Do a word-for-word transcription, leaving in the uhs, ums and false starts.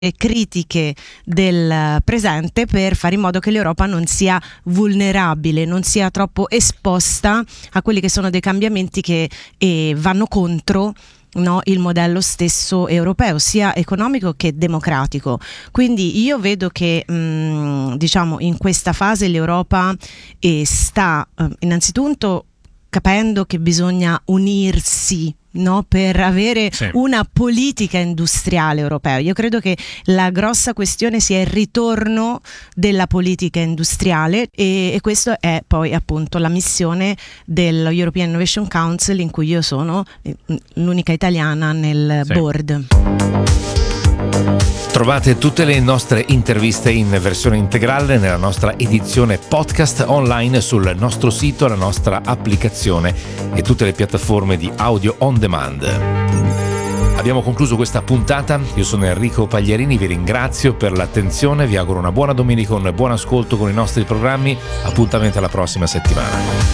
critiche del presente per fare in modo che l'Europa non sia vulnerabile, non sia troppo esposta a quelli che sono dei cambiamenti che eh, vanno contro, no, il modello stesso europeo, sia economico che democratico. Quindi io vedo che mh, diciamo in questa fase l'Europa eh, sta eh, innanzitutto capendo che bisogna unirsi, no, per avere sì. una politica industriale europea. Io credo che la grossa questione sia il ritorno della politica industriale e, e questo è poi appunto la missione dello European Innovation Council, in cui io sono l'unica italiana nel sì. board. Trovate tutte le nostre interviste in versione integrale nella nostra edizione podcast online sul nostro sito, la nostra applicazione e tutte le piattaforme di audio on demand. Abbiamo concluso questa puntata, io sono Enrico Pagliarini, vi ringrazio per l'attenzione, vi auguro una buona domenica, un buon ascolto con i nostri programmi, appuntamento alla prossima settimana.